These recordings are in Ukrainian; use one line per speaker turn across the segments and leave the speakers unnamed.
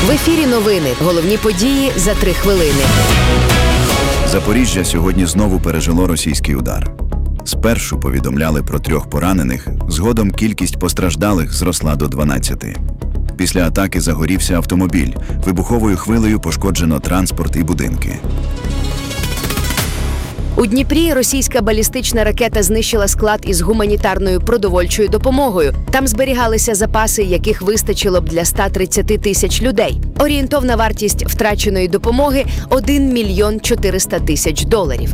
В ефірі новини. Головні події за 3 хвилини.
Запоріжжя сьогодні знову пережило російський удар. Спершу повідомляли про 3 поранених, згодом кількість постраждалих зросла до 12. Після атаки загорівся автомобіль, вибуховою хвилею пошкоджено транспорт і будинки.
У Дніпрі російська балістична ракета знищила склад із гуманітарною продовольчою допомогою. Там зберігалися запаси, яких вистачило б для 130 тисяч людей. Орієнтовна вартість втраченої допомоги – $1 мільйон 400 тисяч.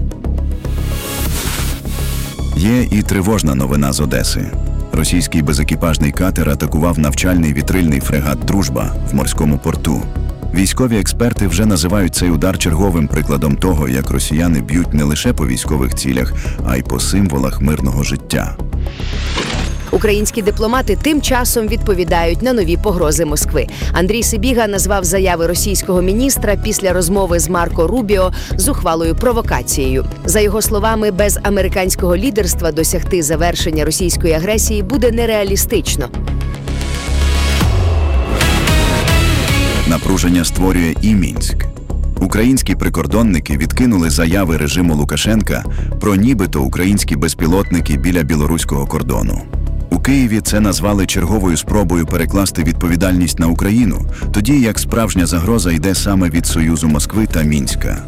Є і тривожна новина з Одеси. Російський безекіпажний катер атакував навчальний вітрильний фрегат «Дружба» в морському порту. Військові експерти вже називають цей удар черговим прикладом того, як росіяни б'ють не лише по військових цілях, а й по символах мирного життя.
Українські дипломати тим часом відповідають на нові погрози Москви. Андрій Сибіга назвав заяви російського міністра після розмови з Марко Рубіо зухвалою провокацією. За його словами, без американського лідерства досягти завершення російської агресії буде нереалістично.
Напруження створює і Мінськ. Українські прикордонники відкинули заяви режиму Лукашенка про нібито українські безпілотники біля білоруського кордону. У Києві це назвали черговою спробою перекласти відповідальність на Україну, тоді як справжня загроза йде саме від союзу Москви та Мінська.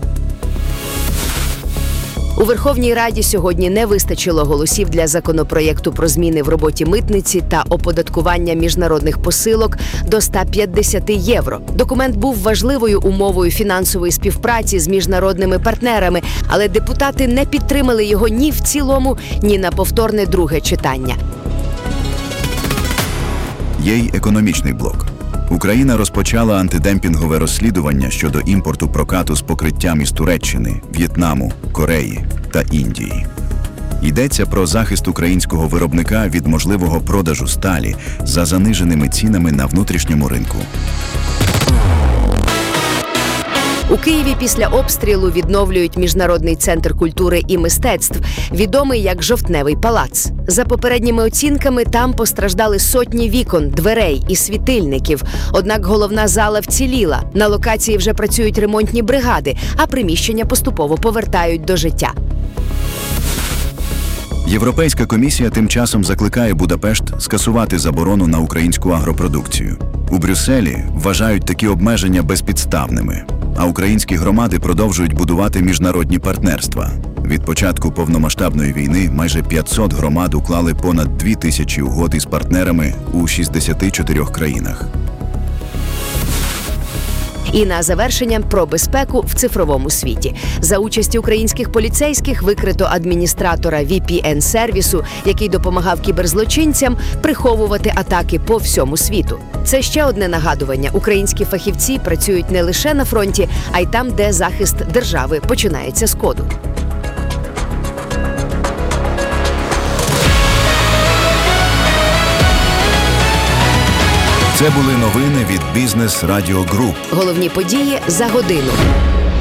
У Верховній Раді сьогодні не вистачило голосів для законопроєкту про зміни в роботі митниці та оподаткування міжнародних посилок до 150 євро. Документ був важливою умовою фінансової співпраці з міжнародними партнерами, але депутати не підтримали його ні в цілому, ні на повторне друге читання.
Є й економічний блок. Україна розпочала антидемпінгове розслідування щодо імпорту прокату з покриттям із Туреччини, В'єтнаму, Кореї та Індії. Йдеться про захист українського виробника від можливого продажу сталі за заниженими цінами на внутрішньому ринку.
У Києві після обстрілу відновлюють Міжнародний центр культури і мистецтв, відомий як Жовтневий палац. За попередніми оцінками, там постраждали сотні вікон, дверей і світильників. Однак головна зала вціліла. На локації вже працюють ремонтні бригади, а приміщення поступово повертають до життя.
Європейська комісія тим часом закликає Будапешт скасувати заборону на українську агропродукцію. У Брюсселі вважають такі обмеження безпідставними, а українські громади продовжують будувати міжнародні партнерства. Від початку повномасштабної війни майже 500 громад уклали понад 2000 угод із партнерами у 64 країнах.
І на завершення про безпеку в цифровому світі. За участі українських поліцейських викрито адміністратора VPN-сервісу, який допомагав кіберзлочинцям приховувати атаки по всьому світу. Це ще одне нагадування. Українські фахівці працюють не лише на фронті, а й там, де захист держави починається з коду.
Це були новини від Бізнес Радіо Груп.
Головні події за годину.